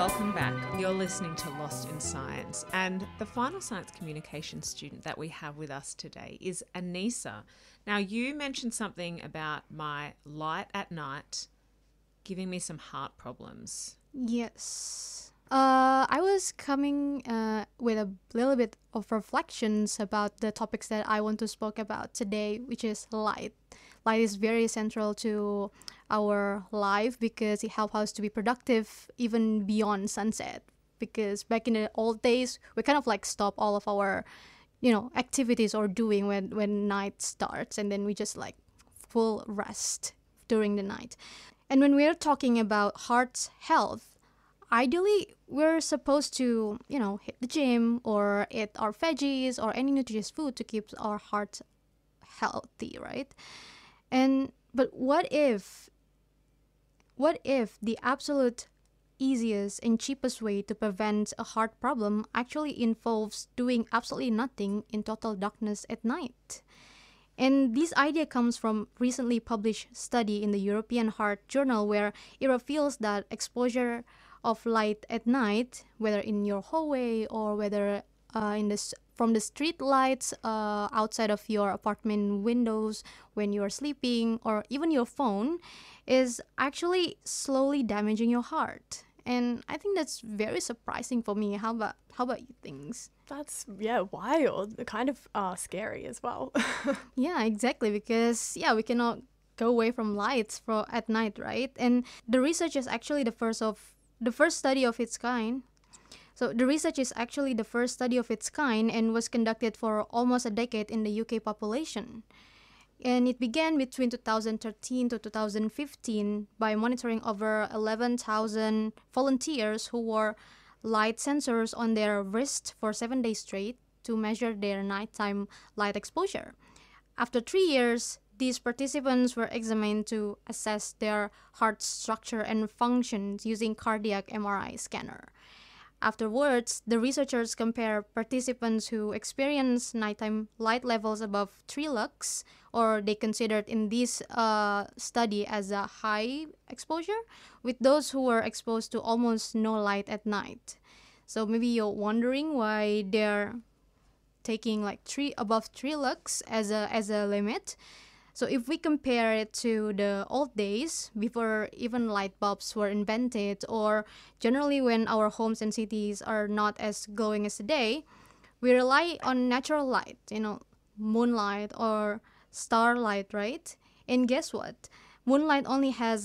welcome back. You're listening to Lost in Science, and the final science communication student that we have with us today is Anissa. Now, you mentioned something about my light at night giving me some heart problems. Yes. I was coming with a little bit of reflections about the topics that I want to speak about today, which is light. Light is very central to our life because it helps us to be productive even beyond sunset. Because back in the old days, we kind of like stop all of our, activities or doing when night starts, and then we just like full rest during the night. And when we're talking about heart health, ideally we're supposed to, hit the gym or eat our veggies or any nutritious food to keep our heart healthy, right? But what if the absolute easiest and cheapest way to prevent a heart problem actually involves doing absolutely nothing in total darkness at night? And this idea comes from recently published study in the European Heart Journal, where it reveals that exposure of light at night, whether in your hallway or whether from the street lights outside of your apartment windows when you're sleeping, or even your phone, is actually slowly damaging your heart. And I think that's very surprising for me. How about you things? That's, wild. Kind of scary as well. Yeah, exactly. Because, we cannot go away from lights at night, right? And the research is actually the first study of its kind. So the research is actually the first study of its kind and was conducted for almost a decade in the UK population. And it began between 2013 to 2015 by monitoring over 11,000 volunteers who wore light sensors on their wrist for 7 days straight to measure their nighttime light exposure. After 3 years, these participants were examined to assess their heart structure and functions using cardiac MRI scanner. Afterwards, the researchers compare participants who experienced nighttime light levels above 3 lux, or they considered in this study as a high exposure, with those who were exposed to almost no light at night. So maybe you're wondering why they're taking like above 3 lux as a limit. So if we compare it to the old days, before even light bulbs were invented, or generally when our homes and cities are not as glowing as today, we rely on natural light, moonlight or starlight, right? And guess what? Moonlight only has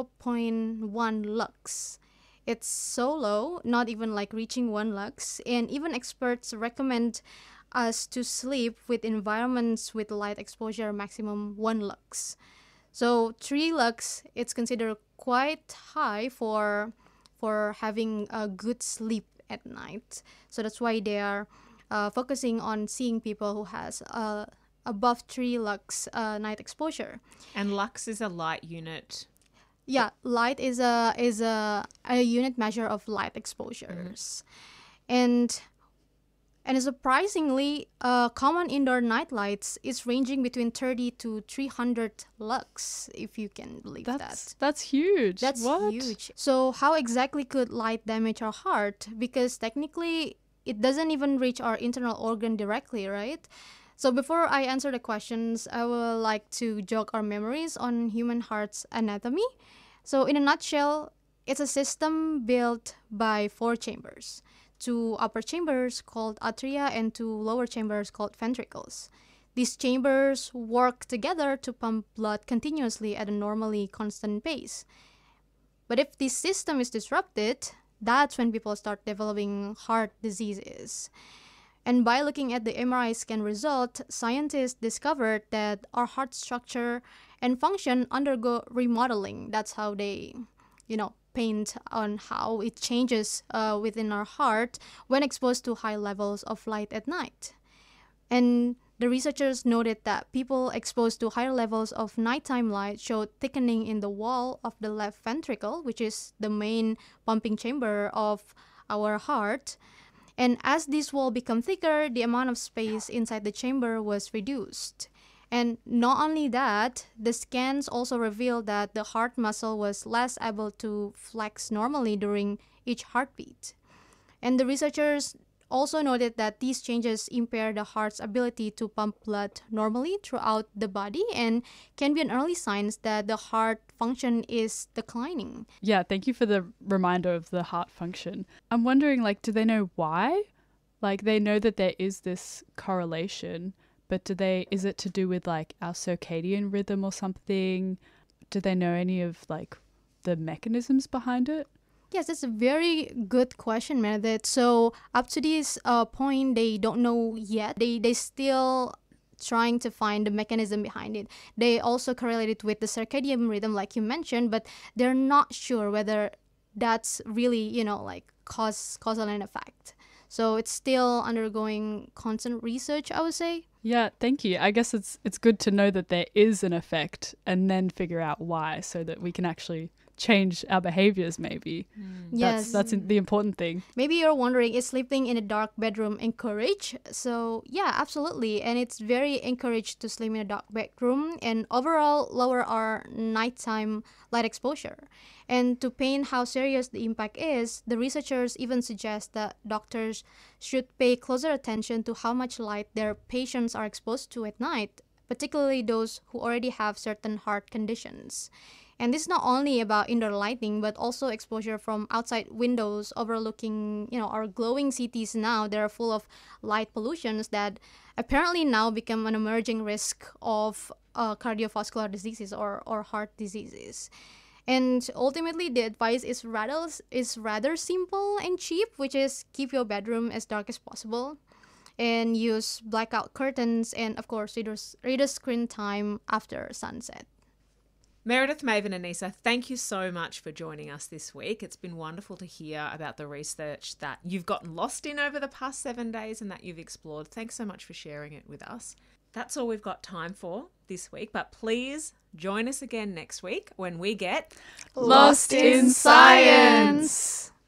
0.1 lux. It's so low, not even like reaching 1 lux, and even experts recommend us to sleep with environments with light exposure maximum 1 lux. So 3 lux, it's considered quite high for having a good sleep at night. So that's why they are focusing on seeing people who has above 3 lux night exposure. And lux is a light unit. Yeah, light is a unit measure of light exposures. And surprisingly, common indoor night lights is ranging between 30 to 300 lux, if you can believe that. That's huge. That's what? huge. So how exactly could light damage our heart? Because technically, it doesn't even reach our internal organ directly, right? So before I answer the questions, I would like to jog our memories on human heart's anatomy. So in a nutshell, it's a system built by 4 chambers. 2 upper chambers called atria and 2 lower chambers called ventricles. These chambers work together to pump blood continuously at a normally constant pace. But if this system is disrupted, that's when people start developing heart diseases. And by looking at the MRI scan result, scientists discovered that our heart structure and function undergo remodeling. That's how they, paint on how it changes within our heart when exposed to high levels of light at night. And the researchers noted that people exposed to higher levels of nighttime light showed thickening in the wall of the left ventricle, which is the main pumping chamber of our heart. And as this wall became thicker, the amount of space inside the chamber was reduced. And not only that, the scans also revealed that the heart muscle was less able to flex normally during each heartbeat. And the researchers also noted that these changes impair the heart's ability to pump blood normally throughout the body and can be an early sign that the heart function is declining. Yeah, thank you for the reminder of the heart function. I'm wondering, like, do they know why? Like, they know that there is this correlation, but is it to do with like our circadian rhythm or something? Do they know any of like the mechanisms behind it? Yes, that's a very good question, Meredith. So up to this point, they don't know yet. They still trying to find the mechanism behind it. They also correlate it with the circadian rhythm, like you mentioned, but they're not sure whether that's really, like causal and effect. So it's still undergoing constant research, I would say. Yeah, thank you. I guess it's good to know that there is an effect and then figure out why so that we can actually change our behaviors maybe. Yes. That's the important thing. Maybe you're wondering, is sleeping in a dark bedroom encouraged? So yeah, absolutely. And it's very encouraged to sleep in a dark bedroom and overall lower our nighttime light exposure. And to paint how serious the impact is, the researchers even suggest that doctors should pay closer attention to how much light their patients are exposed to at night, particularly those who already have certain heart conditions. And this is not only about indoor lighting, but also exposure from outside windows overlooking, our glowing cities now. They're full of light pollutions that apparently now become an emerging risk of cardiovascular diseases or heart diseases. And ultimately, the advice is rather simple and cheap, which is keep your bedroom as dark as possible and use blackout curtains and, of course, reduce screen time after sunset. Meredith, Maven and Nisa, thank you so much for joining us this week. It's been wonderful to hear about the research that you've gotten lost in over the past 7 days and that you've explored. Thanks so much for sharing it with us. That's all we've got time for this week, but please join us again next week when we get Lost in Science!